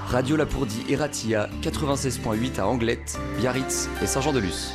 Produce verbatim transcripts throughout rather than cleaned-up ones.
Radio Lapourdie et Ratia, quatre-vingt-seize virgule huit à Anglette, Biarritz et Saint-Jean-de-Luz.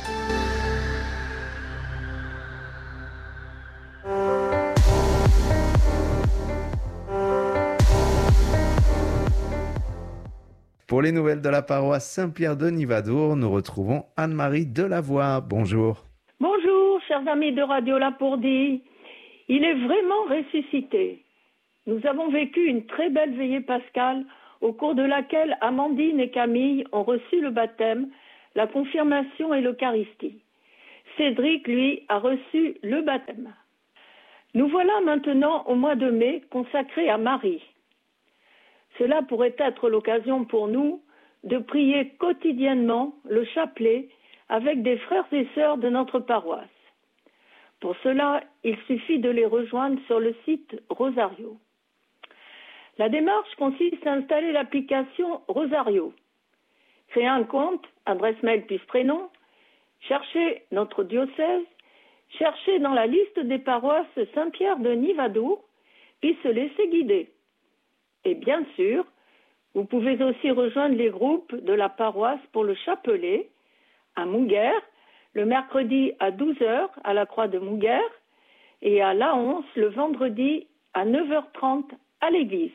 Pour les nouvelles de la paroisse Saint-Pierre de Nivadour, nous retrouvons Anne-Marie Delavoye. Bonjour. Bonjour, chers amis de Radio Lapourdie. Il est vraiment ressuscité. Nous avons vécu une très belle veillée pascale au cours de laquelle Amandine et Camille ont reçu le baptême, la confirmation et l'Eucharistie. Cédric, lui, a reçu le baptême. Nous voilà maintenant au mois de mai consacré à Marie. Cela pourrait être l'occasion pour nous de prier quotidiennement le chapelet avec des frères et sœurs de notre paroisse. Pour cela, il suffit de les rejoindre sur le site Rosario. La démarche consiste à installer l'application Rosario, créer un compte, adresse mail puis prénom, chercher notre diocèse, chercher dans la liste des paroisses Saint-Pierre de Nivadour, puis se laisser guider. Et bien sûr, vous pouvez aussi rejoindre les groupes de la paroisse pour le chapelet à Mouguère, le mercredi à douze heures à la Croix de Mouguère et à Laonce le vendredi à neuf heures trente à l'église.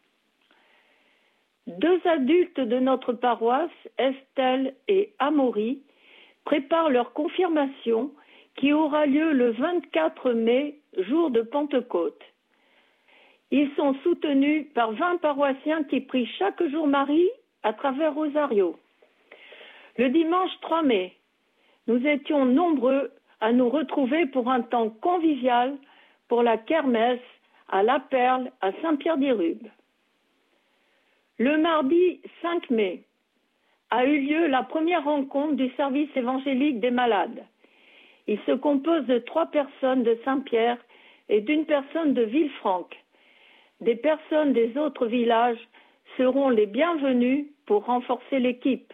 Deux adultes de notre paroisse, Estelle et Amaury, préparent leur confirmation qui aura lieu le vingt-quatre mai, jour de Pentecôte. Ils sont soutenus par vingt paroissiens qui prient chaque jour Marie à travers Rosario. Le dimanche trois mai, nous étions nombreux à nous retrouver pour un temps convivial pour la kermesse à La Perle à Saint-Pierre-d'Irube. Le mardi cinq mai a eu lieu la première rencontre du service évangélique des malades. Il se compose de trois personnes de Saint-Pierre et d'une personne de Villefranche. Des personnes des autres villages seront les bienvenues pour renforcer l'équipe.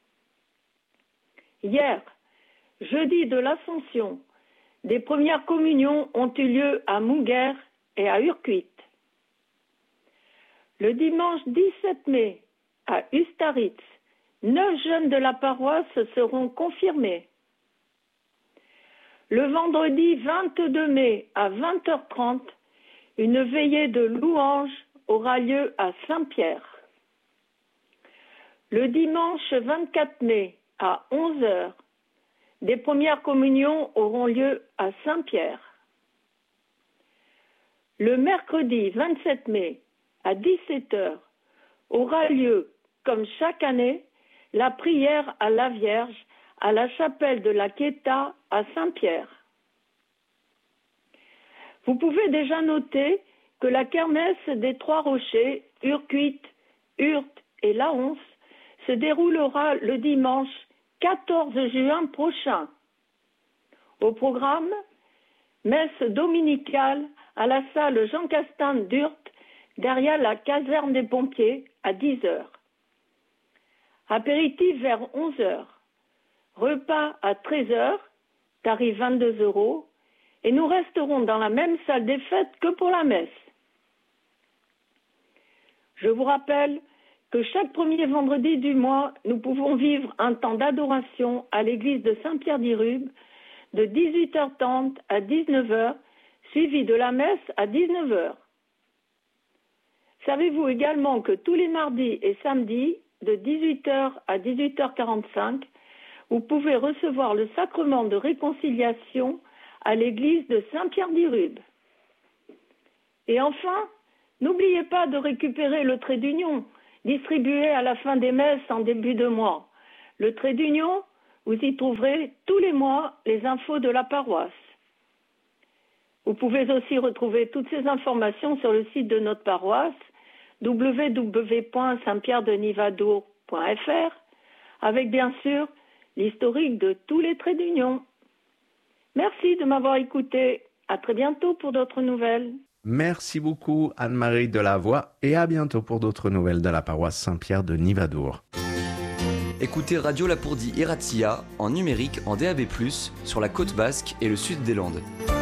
Hier, jeudi de l'Ascension, des premières communions ont eu lieu à Mouguère et à Urquit. Le dimanche dix-sept mai, à Ustaritz, neuf jeunes de la paroisse seront confirmés. Le vendredi vingt-deux mai, à vingt heures trente, une veillée de louanges aura lieu à Saint-Pierre. Le dimanche vingt-quatre mai, à onze heures, des premières communions auront lieu à Saint-Pierre. Le mercredi vingt-sept mai, à dix-sept heures, aura lieu, comme chaque année, la prière à la Vierge à la chapelle de la Quieta à Saint-Pierre. Vous pouvez déjà noter que la kermesse des Trois Rochers, Urquit, Hurte et Laonce se déroulera le dimanche quatorze juin prochain. Au programme, messe dominicale à la salle Jean Castin d'Hurte, derrière la caserne des pompiers, à dix heures. Apéritif vers onze heures. Repas à treize heures, tarif vingt-deux euros, et nous resterons dans la même salle des fêtes que pour la messe. Je vous rappelle que chaque premier vendredi du mois, nous pouvons vivre un temps d'adoration à l'église de Saint-Pierre-d'Irube de dix-huit heures trente à dix-neuf heures, suivi de la messe à dix-neuf heures. Savez-vous également que tous les mardis et samedis, de dix-huit heures à dix-huit heures quarante-cinq, vous pouvez recevoir le sacrement de réconciliation à l'église de Saint-Pierre-d'Irube. Et enfin, n'oubliez pas de récupérer le trait d'union, distribué à la fin des messes en début de mois. Le trait d'union, vous y trouverez tous les mois les infos de la paroisse. Vous pouvez aussi retrouver toutes ces informations sur le site de notre paroisse, w w w point saint pierre de nivadour point f r, avec bien sûr l'historique de tous les traits d'union. Merci de m'avoir écouté. À très bientôt pour d'autres nouvelles. Merci beaucoup Anne-Marie Delavoye et à bientôt pour d'autres nouvelles de la paroisse Saint-Pierre de Nivadour. Écoutez Radio Lapourdie et Ratia en numérique en D A B plus, sur la côte basque et le sud des Landes.